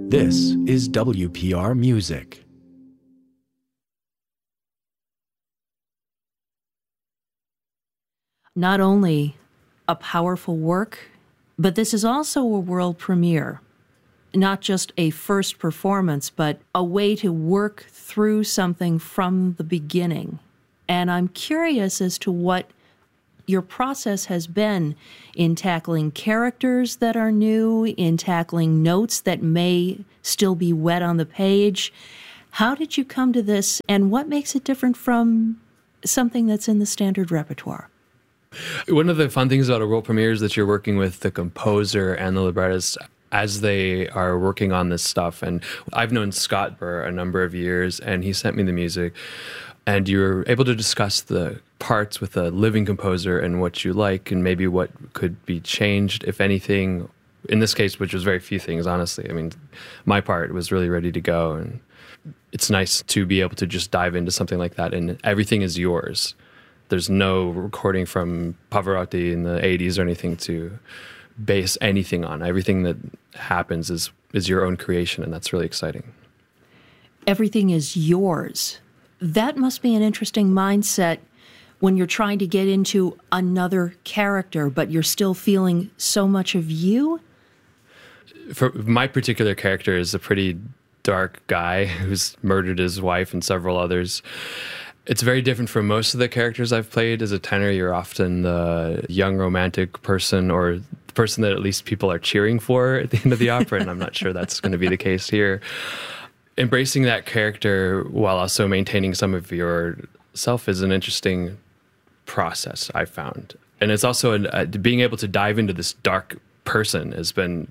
This is WPR Music. Not only a powerful work, but this is also a world premiere. Not just a first performance, but a way to work through something from the beginning. And I'm curious as to what your process has been in tackling characters that are new, in tackling notes that may still be wet on the page. How did you come to this, and what makes it different from something that's in the standard repertoire? One of the fun things about a world premiere is that you're working with the composer and the librettist as they are working on this stuff. And I've known Scott Burr a number of years, and he sent me the music. And you're able to discuss the parts with a living composer and what you like and maybe what could be changed, if anything. In this case, which was very few things, honestly. I mean, my part was really ready to go. And it's nice to be able to just dive into something like that, and everything is yours. There's no recording from Pavarotti in the 80s or anything to base anything on. Everything that happens is your own creation, and that's really exciting. Everything is yours. That must be an interesting mindset when you're trying to get into another character, but you're still feeling so much of you. For my particular character is a pretty dark guy who's murdered his wife and several others. It's very different from most of the characters I've played. As a tenor, you're often the young romantic person, or the person that at least people are cheering for at the end of the opera, and I'm not sure that's going to be the case here. Embracing that character while also maintaining some of yourself is an interesting process, I found. And it's also being able to dive into this dark person has been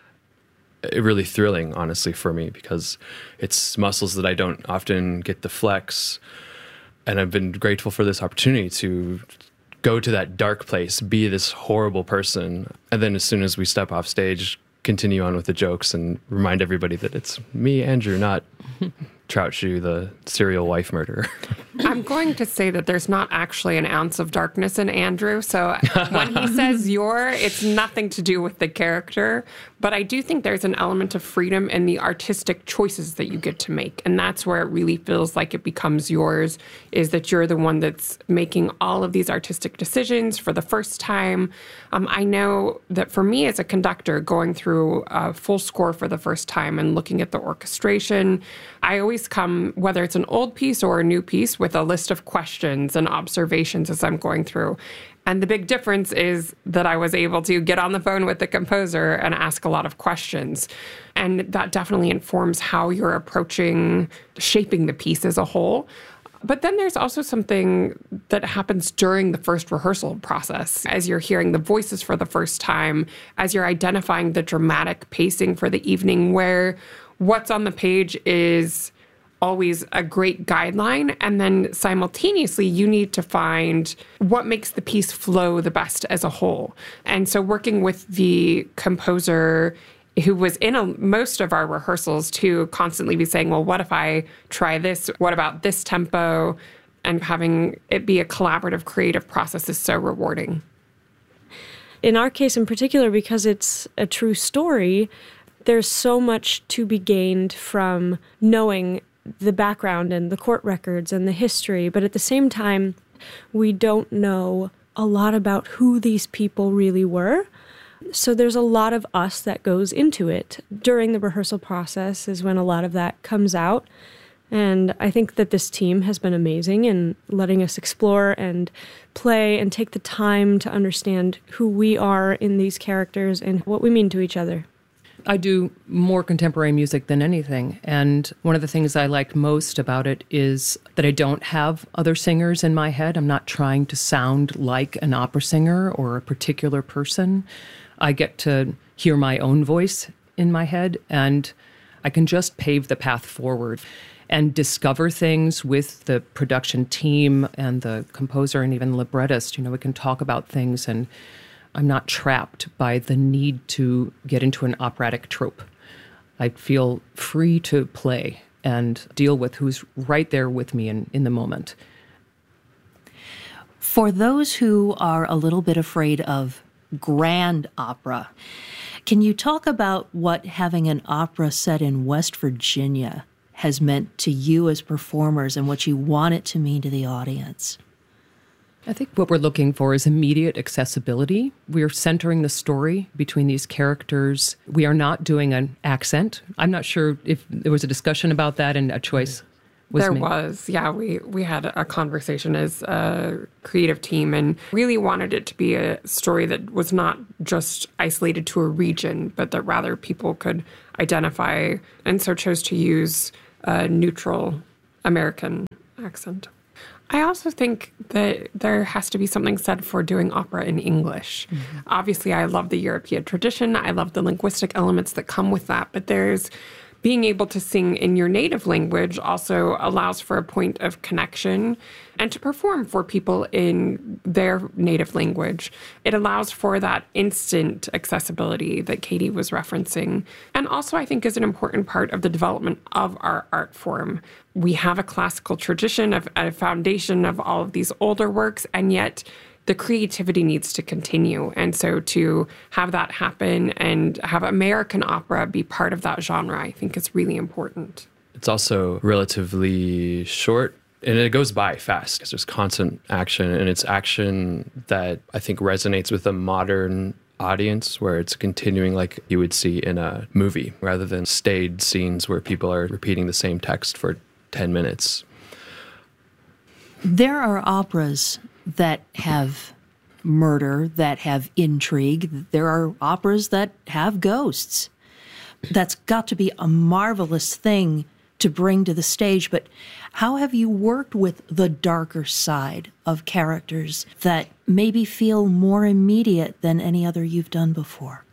really thrilling, honestly, for me, because it's muscles that I don't often get to flex. And I've been grateful for this opportunity to go to that dark place, be this horrible person, and then as soon as we step off stage, continue on with the jokes and remind everybody that it's me, Andrew, not Trout Shoe, the serial wife murderer. I'm going to say that there's not actually an ounce of darkness in Andrew. So when he says it's nothing to do with the character. But I do think there's an element of freedom in the artistic choices that you get to make. And that's where it really feels like it becomes yours, is that you're the one that's making all of these artistic decisions for the first time. I know that for me as a conductor, going through a full score for the first time and looking at the orchestration, I always come, whether it's an old piece or a new piece, with a list of questions and observations as I'm going through. And the big difference is that I was able to get on the phone with the composer and ask a lot of questions. And that definitely informs how you're approaching shaping the piece as a whole. But then there's also something that happens during the first rehearsal process, as you're hearing the voices for the first time, as you're identifying the dramatic pacing for the evening, where what's on the page is always a great guideline. And then simultaneously, you need to find what makes the piece flow the best as a whole. And so working with the composer who was in most of our rehearsals to constantly be saying, well, what if I try this? What about this tempo? And having it be a collaborative, creative process is so rewarding. In our case in particular, because it's a true story, there's so much to be gained from knowing the background and the court records and the history. But at the same time, we don't know a lot about who these people really were. So there's a lot of us that goes into it. During the rehearsal process is when a lot of that comes out. And I think that this team has been amazing in letting us explore and play and take the time to understand who we are in these characters and what we mean to each other. I do more contemporary music than anything. And one of the things I like most about it is that I don't have other singers in my head. I'm not trying to sound like an opera singer or a particular person. I get to hear my own voice in my head, and I can just pave the path forward and discover things with the production team and the composer and even the librettist. We can talk about things, and I'm not trapped by the need to get into an operatic trope. I feel free to play and deal with who's right there with me in the moment. For those who are a little bit afraid of grand opera, Can you talk about what having an opera set in West Virginia has meant to you as performers and what you want it to mean to the audience? I think what we're looking for is immediate accessibility. We are centering the story between these characters. We are not doing an accent. I'm not sure if there was a discussion about that and a choice was There made. was, yeah. We had a conversation as a creative team and really wanted it to be a story that was not just isolated to a region, but that rather people could identify, and so chose to use a neutral American accent. I also think that there has to be something said for doing opera in English. Mm-hmm. Obviously, I love the European tradition. I love the linguistic elements that come with that. But there's being able to sing in your native language also allows for a point of connection and to perform for people in their native language. It allows for that instant accessibility that Katie was referencing. And also, I think, is an important part of the development of our art form. We have a classical tradition of a foundation of all of these older works, and yet the creativity needs to continue. And so to have that happen and have American opera be part of that genre, I think is really important. It's also relatively short and it goes by fast because there's constant action, and it's action that I think resonates with a modern audience where it's continuing like you would see in a movie rather than stayed scenes where people are repeating the same text for 10 minutes. There are operas that have murder, that have intrigue. There are operas that have ghosts. That's got to be a marvelous thing to bring to the stage. But how have you worked with the darker side of characters that maybe feel more immediate than any other you've done before?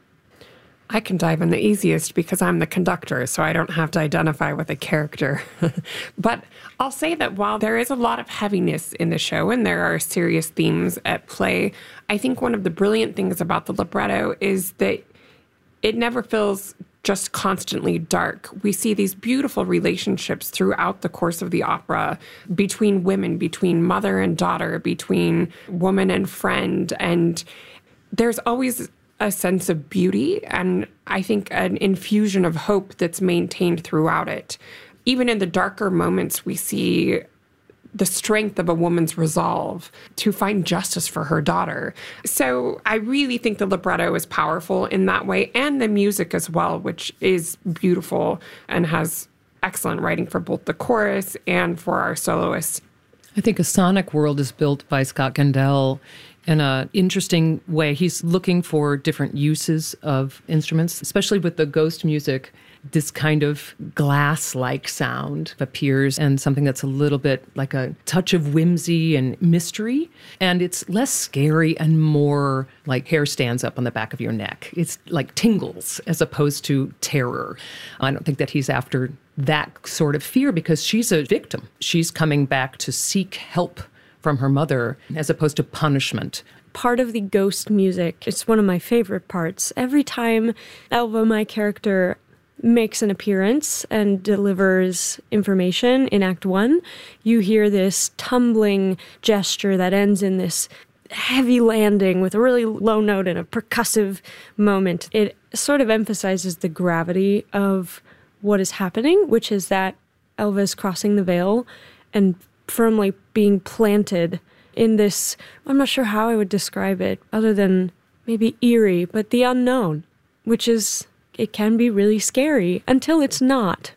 I can dive in the easiest because I'm the conductor, so I don't have to identify with a character. But I'll say that while there is a lot of heaviness in the show and there are serious themes at play, I think one of the brilliant things about the libretto is that it never feels just constantly dark. We see these beautiful relationships throughout the course of the opera between women, between mother and daughter, between woman and friend, and there's always a sense of beauty and I think an infusion of hope that's maintained throughout it. Even in the darker moments, we see the strength of a woman's resolve to find justice for her daughter. So I really think the libretto is powerful in that way, and the music as well, which is beautiful and has excellent writing for both the chorus and for our soloists. I think A Sonic World is built by Scott Gandel in an interesting way. He's looking for different uses of instruments, especially with the ghost music. This kind of glass-like sound appears, and something that's a little bit like a touch of whimsy and mystery. And it's less scary and more like hair stands up on the back of your neck. It's like tingles as opposed to terror. I don't think that he's after that sort of fear because she's a victim. She's coming back to seek help from her mother as opposed to punishment. Part of the ghost music, it's one of my favorite parts. Every time Elva, my character, makes an appearance and delivers information in Act 1, you hear this tumbling gesture that ends in this heavy landing with a really low note and a percussive moment. It sort of emphasizes the gravity of what is happening, which is that Elva is crossing the veil and firmly being planted in this, I'm not sure how I would describe it, other than maybe eerie, but the unknown, which is, it can be really scary until it's not.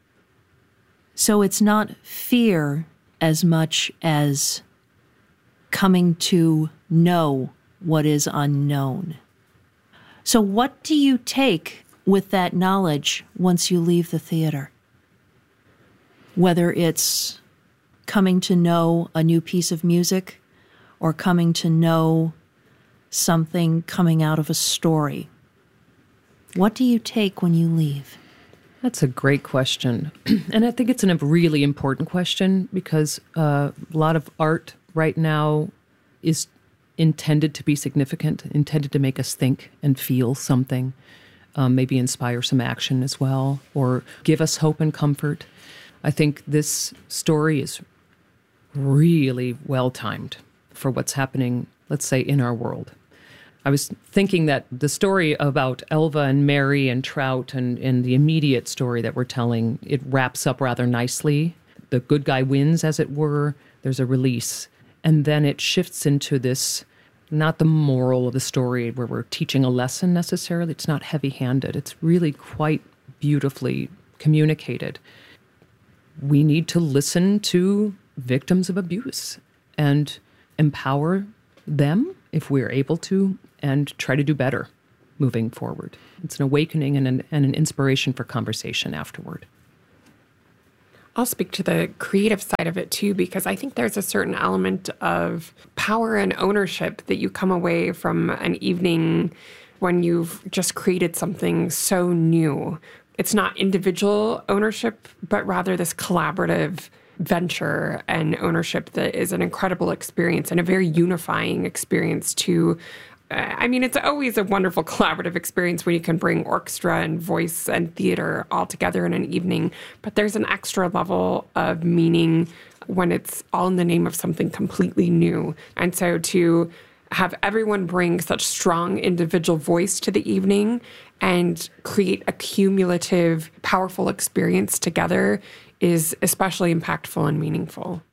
So it's not fear as much as coming to know what is unknown. So what do you take with that knowledge once you leave the theater? Whether it's coming to know a new piece of music or coming to know something coming out of a story. What do you take when you leave? That's a great question. And I think it's a really important question because a lot of art right now is intended to be significant, intended to make us think and feel something, maybe inspire some action as well, or give us hope and comfort. I think this story is really well-timed for what's happening, let's say, in our world. I was thinking that the story about Elva and Mary and Trout and the immediate story that we're telling, it wraps up rather nicely. The good guy wins, as it were. There's a release. And then it shifts into this, not the moral of the story where we're teaching a lesson necessarily. It's not heavy-handed. It's really quite beautifully communicated. We need to listen to victims of abuse and empower them if we're able to, and try to do better moving forward. It's an awakening and an inspiration for conversation afterward. I'll speak to the creative side of it too, because I think there's a certain element of power and ownership that you come away from an evening when you've just created something so new. It's not individual ownership, but rather this collaborative venture and ownership that is an incredible experience and a very unifying experience to, I mean, it's always a wonderful collaborative experience when you can bring orchestra and voice and theater all together in an evening, but there's an extra level of meaning when it's all in the name of something completely new. And so to have everyone bring such strong individual voice to the evening and create a cumulative, powerful experience together is especially impactful and meaningful.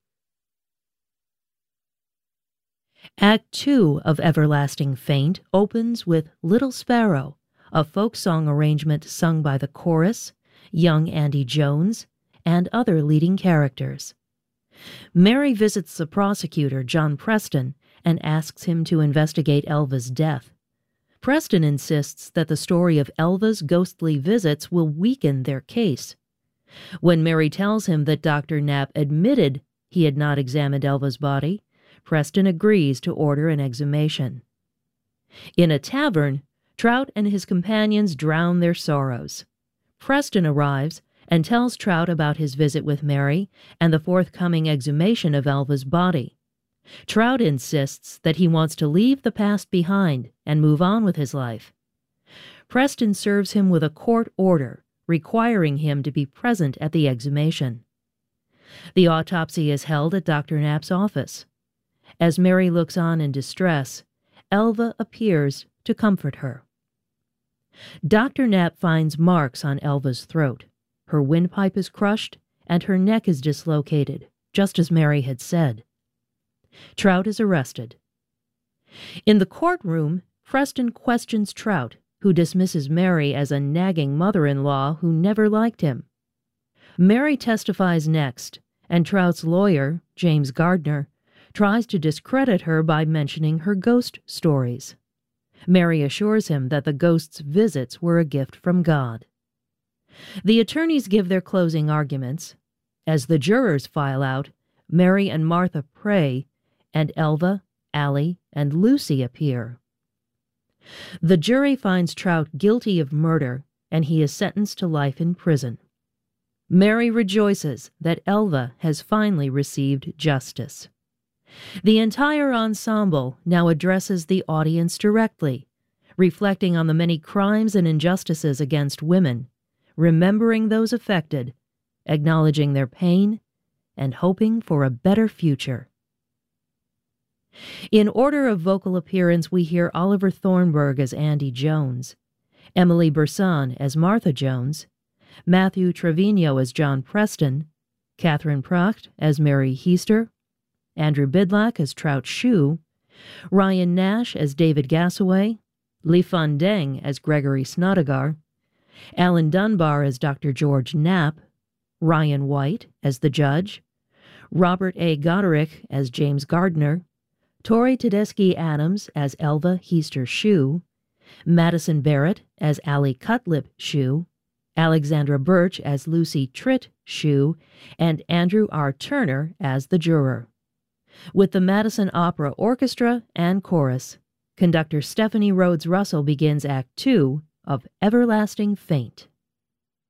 Act 2 of Everlasting Faint opens with Little Sparrow, a folk song arrangement sung by the chorus, young Andy Jones, and other leading characters. Mary visits the prosecutor, John Preston, and asks him to investigate Elva's death. Preston insists that the story of Elva's ghostly visits will weaken their case. When Mary tells him that Dr. Knapp admitted he had not examined Elva's body, Preston agrees to order an exhumation. In a tavern, Trout and his companions drown their sorrows. Preston arrives and tells Trout about his visit with Mary and the forthcoming exhumation of Elva's body. Trout insists that he wants to leave the past behind and move on with his life. Preston serves him with a court order requiring him to be present at the exhumation. The autopsy is held at Dr. Knapp's office. As Mary looks on in distress, Elva appears to comfort her. Dr. Knapp finds marks on Elva's throat. Her windpipe is crushed, and her neck is dislocated, just as Mary had said. Trout is arrested. In the courtroom, Preston questions Trout, who dismisses Mary as a nagging mother-in-law who never liked him. Mary testifies next, and Trout's lawyer, James Gardner, tries to discredit her by mentioning her ghost stories. Mary assures him that the ghost's visits were a gift from God. The attorneys give their closing arguments. As the jurors file out, Mary and Martha pray, and Elva, Allie, and Lucy appear. The jury finds Trout guilty of murder, and he is sentenced to life in prison. Mary rejoices that Elva has finally received justice. The entire ensemble now addresses the audience directly, reflecting on the many crimes and injustices against women, remembering those affected, acknowledging their pain, and hoping for a better future. In order of vocal appearance, we hear Oliver Thornburg as Andy Jones, Emily Berson as Martha Jones, Matthew Trevino as John Preston, Catherine Pracht as Mary Heister, Andrew Bidlack as Trout Shue, Ryan Nash as David Gassaway, Li Fun Deng as Gregory Snodagar, Alan Dunbar as Dr. George Knapp, Ryan White as the judge, Robert A. Goderick as James Gardner, Tori Tedeschi Adams as Elva Heister Shue, Madison Barrett as Allie Cutlip Shue, Alexandra Birch as Lucy Tritt Shue, and Andrew R. Turner as the juror. With the Madison Opera Orchestra and Chorus, conductor Stephanie Rhodes Russell begins Act 2 of Everlasting Faint.